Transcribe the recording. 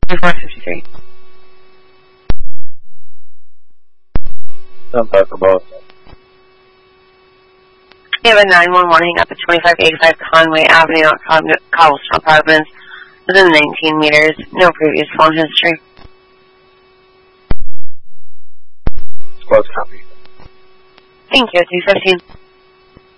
2453. Don't talk about it. We have a 911 hang up at 2585 Conway Avenue at Cobblestone Apartments within 19 meters. No previous phone history. Close copy. Thank you, 215.